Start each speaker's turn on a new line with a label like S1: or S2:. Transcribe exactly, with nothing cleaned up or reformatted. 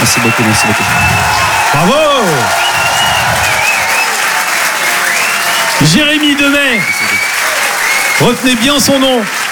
S1: Merci beaucoup, merci beaucoup.
S2: Bravo. Jérémy Demey. Retenez bien son nom.